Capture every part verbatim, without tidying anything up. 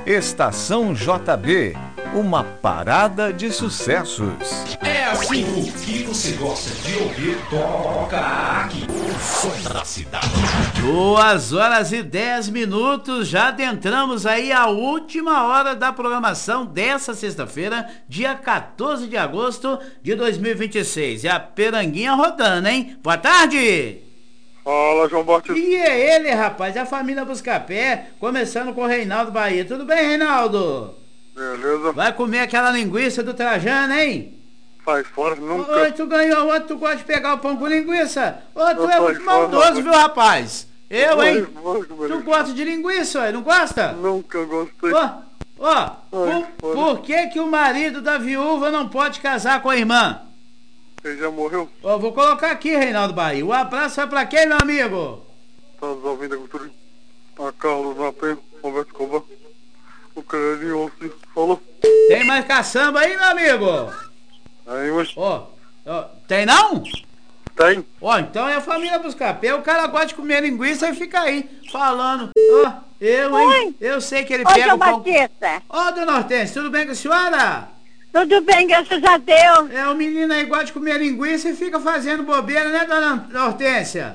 Estação J B, uma parada de sucessos. É assim, o que você gosta de ouvir, toca aqui. O som da cidade. Duas horas e dez minutos, já adentramos aí a última hora da programação dessa sexta-feira, dia quatorze de agosto de dois mil e vinte e seis. E a peranguinha rodando, hein? Boa tarde! Fala, João Batista. E é ele, rapaz, a família Buscapé, começando com o Reinaldo Bahia. Tudo bem, Reinaldo? Beleza. Vai comer aquela linguiça do Trajano, hein? Sai fora, nunca. Oi, tu ganhou outro, tu gosta de pegar o pão com linguiça? Ô, tu Eu é muito sai maldoso, fora, viu, rapaz? Eu, hein? Vai, vai, vai. Tu gosta de linguiça, ué, não gosta? Nunca gostei. Ó, ó, Ai, por, fora. por que que o marido da viúva não pode casar com a irmã? Ele já morreu? Ó, vou colocar aqui, Reinaldo Bahia. O abraço vai pra quem, meu amigo? Tá nos ouvindo a cultura? A Carlos na Penha, Roberto Cobar. O Carinho, assim, falou. Tem mais caçamba aí, meu amigo? Aí, mas Ó, ó, tem não? tem. Ó, então é a família Buscapé. O cara gosta de comer linguiça e fica aí falando. Ó, eu, hein? Oi. Eu sei que ele Oi, pega João o pão. Batista. Ó, dona Hortência, tudo bem com a senhora? Tudo bem, graças a Deus. É, o menino aí gosta de comer linguiça e fica fazendo bobeira, né, dona Hortência?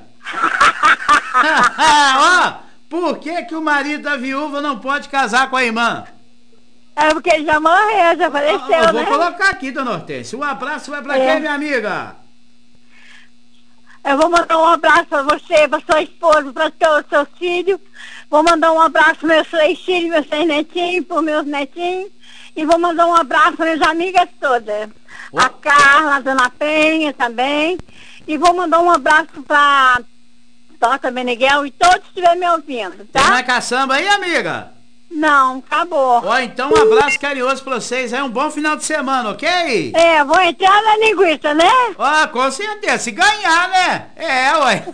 Ó, por que que o marido da viúva não pode casar com a irmã? É porque ele já morreu, já Ó, faleceu, eu vou né? colocar aqui, dona Hortência. Um abraço vai pra É. quem, minha amiga? Eu vou mandar um abraço pra você, pra sua esposa, pra todos os seus filhos. Vou mandar um abraço pros meus seis filhos, meus seis netinhos, pros meus netinhos. E vou mandar um abraço para minhas amigas todas. Ô. A Carla, a Dona Penha também. E vou mandar um abraço pra Tota Meneghel e todos que estiverem me ouvindo, Tem tá? mais caçamba aí, amiga? Não, acabou. Ó, então um abraço carinhoso pra vocês aí, um bom final de semana, ok? É, vou entrar na linguiça, né? Ó, com certeza, se ganhar, né? É, ué.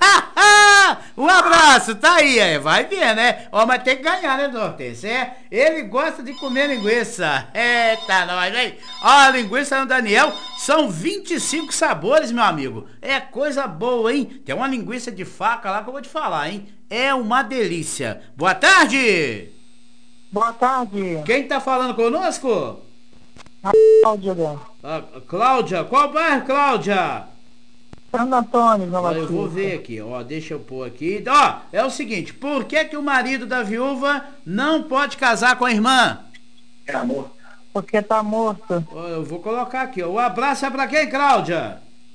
Um abraço, tá aí, é, vai ver, né? Ó, mas tem que ganhar, né, dona Hortência? É, ele gosta de comer linguiça. Eita, nós, hein? Ó, a linguiça do Daniel são vinte e cinco sabores, meu amigo. É coisa boa, hein? Tem uma linguiça de faca lá que eu vou te falar, hein? É uma delícia. Boa tarde! Boa tarde, Quem tá falando conosco? Cláudia, Ah, Cláudia, qual bairro, Cláudia? Santo Antônio, João Ó, eu Batista. vou ver aqui, ó, deixa eu pôr aqui. Ó, é o seguinte, por que que o marido da viúva não pode casar com a irmã? É amor. Porque tá morto. Ó, eu vou colocar aqui, ó. O abraço é pra quem, Cláudia?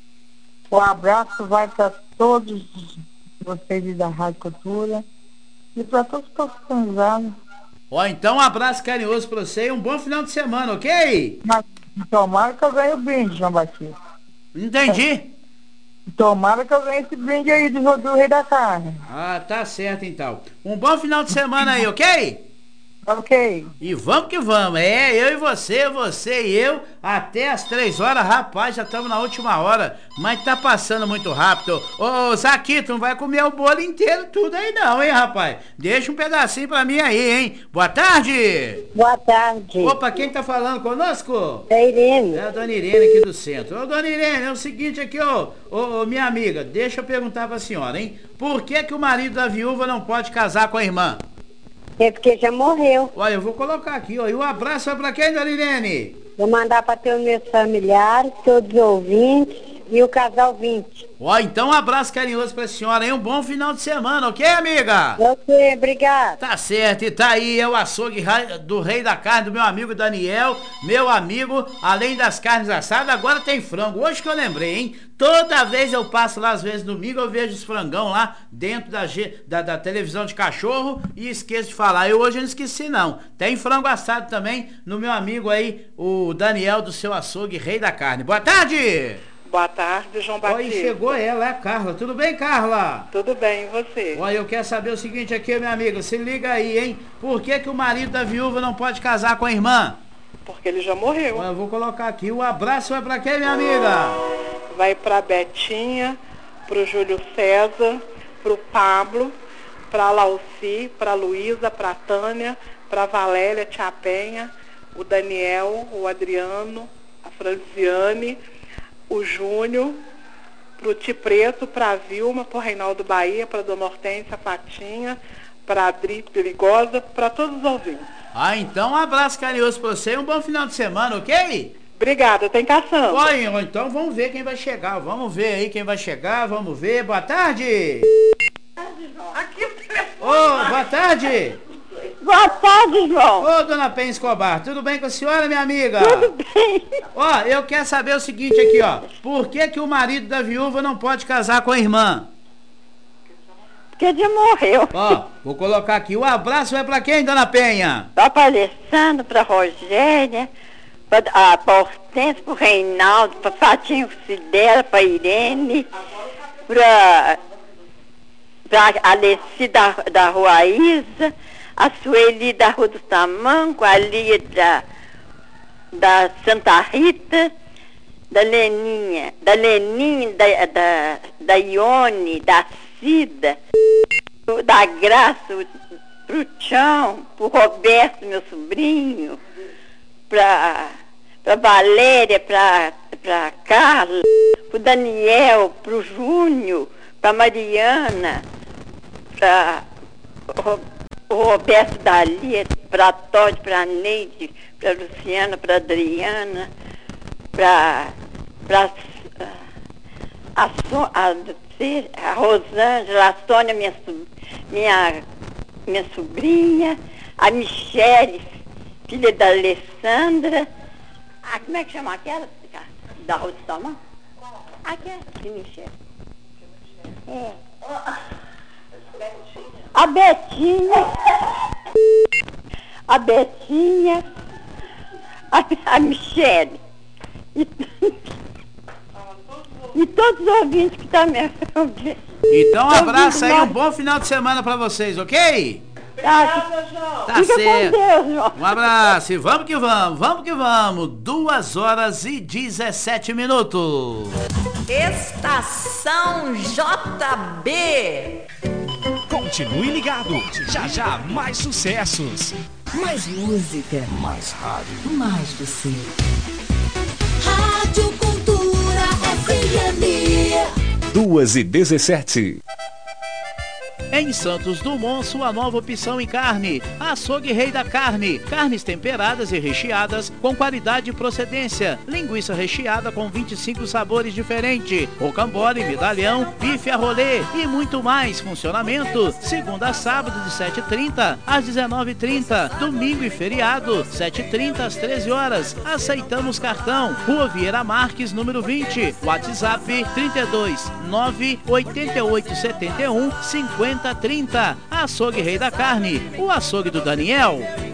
O abraço vai para todos vocês da Rádio Cultura e para todos que estão organizados. Ó, então um abraço carinhoso pra você e um bom final de semana, ok? Mas tomara que eu ganhe o brinde, João Batista. Entendi. Tomara que eu ganhe esse brinde aí do, do Rei da Carne. Ah, tá certo então. Um bom final de semana aí, ok? Ok. E vamos que vamos, é, eu e você, você e eu, até as três horas, rapaz, já estamos na última hora, mas tá passando muito rápido. Ô, Zaquito, não vai comer o bolo inteiro tudo aí não, hein, rapaz? Deixa um pedacinho pra mim aí, hein? Boa tarde! Boa tarde. Opa, quem tá falando conosco? É Irene. É a dona Irene aqui do centro. Ô, dona Irene, é o seguinte aqui, ó, ô, ô, minha amiga, deixa eu perguntar pra senhora, hein? Por que que o marido da viúva não pode casar com a irmã? É porque já morreu. Olha, eu vou colocar aqui, ó, e o abraço é pra quem, dona Irene? Vou mandar para ter os meus familiares, todos os ouvintes e o casal vinte. Ó, então um abraço carinhoso pra senhora, hein? Um bom final de semana, ok, amiga? Ok, obrigado. Tá certo, e tá aí, é o açougue ra- do Rei da Carne, do meu amigo Daniel, meu amigo, além das carnes assadas, agora tem frango, hoje que eu lembrei, hein? Toda vez eu passo lá, às vezes domingo, eu vejo os frangão lá dentro da, G- da, da televisão de cachorro e esqueço de falar, eu hoje não esqueci não, tem frango assado também no meu amigo aí, o Daniel do seu açougue Rei da Carne. Boa tarde! Boa tarde, João Ó, e Batista. chegou ela, é a Carla, tudo bem, Carla? Tudo bem, e você? Olha, eu quero saber o seguinte aqui, meu amigo, se liga aí, hein? Por que que o marido da viúva não pode casar com a irmã? Porque ele já morreu. Olha, eu vou colocar aqui, o abraço é pra quem, minha amiga? Vai pra Betinha, pro Júlio César, pro Pablo, pra Lauci, pra Luísa, pra Tânia, pra Valéria, Tia Penha, o Daniel, o Adriano, a Franciane, o Júnior, pro Ti Preto, pra Vilma, pro Reinaldo Bahia, pra Dona Hortência, Patinha, pra Adri Perigosa, pra todos os ouvintes. Ah, então um abraço carinhoso pra você e um bom final de semana, ok? Obrigada, tem caçamba. Olha, então vamos ver quem vai chegar. Vamos ver aí quem vai chegar, vamos ver. Boa tarde! Aqui o telefone. Ô, boa tarde! Boa tarde, João. Ô, dona Penha Escobar, tudo bem com a senhora, minha amiga? Tudo bem? Ó, eu quero saber o seguinte aqui, ó. Por que que o marido da viúva não pode casar com a irmã? Porque ele morreu. Ó, vou colocar aqui. O abraço é pra quem, dona Penha? Pra Alessandro, pra Rogéria, pra, ah, pra Hortência, pro Reinaldo, pra Fatinho Cidela, pra Irene, pra, pra Alessi da, da Rua Isa, a Sueli da Rua do Tamanco, a Lia da, da Santa Rita, da Leninha, da Leninha, da, da, da Ione, da Cida, da Graça, pro Tchão, pro Roberto, meu sobrinho, pra, pra Valéria, pra, pra Carla, pro Daniel, pro Júnior, pra Mariana, pra o Roberto Dalia, pra Todd, pra Neide, pra Luciana, pra Adriana, pra, pra a, so, a, a Rosângela, a Sônia, minha, minha, minha sobrinha, a Michele, filha da Alessandra. Ah, como é que chama aquela? Da Rua do Tamanco? Aquela, de Michele. É. A Betinha. A Betinha. A, a Michele. E, e todos os ouvintes que estão me ouvindo. Então um abraço aí, um bom final de semana pra vocês, ok? Tá, Tá fica certo. com Deus, João. Um abraço e vamos que vamos, vamos que vamos. Duas horas e dezessete minutos. Estação J B. Continue ligado, já já mais sucessos. Mais música. Mais rádio. Mais você. Rádio Cultura F M. Duas e dezessete. Em Santos Dumont, sua nova opção em carne. Açougue Rei da Carne. Carnes temperadas e recheadas com qualidade e procedência. Linguiça recheada com vinte e cinco sabores diferentes. Rocambole, medalhão, bife a rolê e muito mais. Funcionamento segunda a sábado de sete e trinta às dezenove e trinta. Domingo e feriado, sete e trinta às treze horas. Aceitamos cartão. Rua Vieira Marques, número vinte. WhatsApp trinta e dois, nove oito oito sete um, cinquenta trinta. Açougue Rei da Carne, o açougue do Daniel.